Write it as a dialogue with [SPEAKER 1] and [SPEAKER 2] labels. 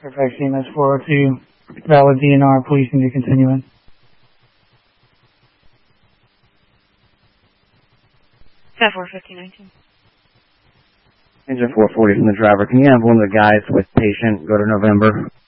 [SPEAKER 1] Fairfax EMS 402, valid DNR, please need to continue in.
[SPEAKER 2] Staff 45019.
[SPEAKER 3] Engine 440 from the driver. Can you have one of the guys with patient go to November?